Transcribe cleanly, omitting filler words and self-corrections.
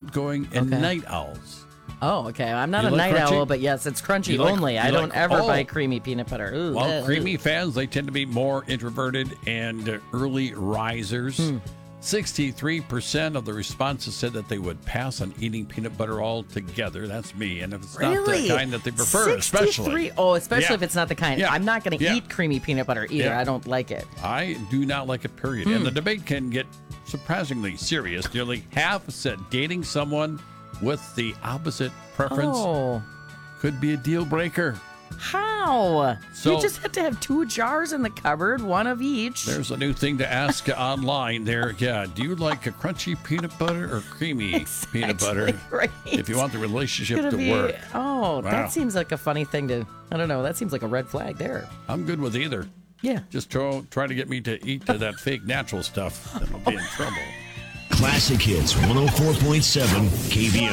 outgoing, and night owls. Oh, okay. I'm not You a like night crunchy? owl, but yes, it's crunchy You like- only. I you don't like- ever oh. buy creamy peanut butter. Ooh, Well, creamy fans, they tend to be more introverted and early risers. 63% of the responses said that they would pass on eating peanut butter altogether. That's me. And if it's not the kind that they prefer, 63? especially. Oh, especially Yeah. if it's not the kind. Yeah. I'm not going to Yeah. eat creamy peanut butter either. Yeah. I don't like it. I do not like it, period. And the debate can get surprisingly serious. Nearly half said dating someone with the opposite preference Oh, could be a deal breaker. how? So- You just have to have 2 jars in the cupboard, one of each. There's a new thing to ask online there. Yeah, do you like a crunchy peanut butter or creamy peanut butter? Right. If you want the relationship Gonna to be- work. Oh, Wow. that seems like a funny thing to. I don't know. That seems like a red flag there. I'm good with either. Yeah. Just try to get me to eat that fake natural stuff, then I'll be in trouble. Classic Hits 104.7 KBO.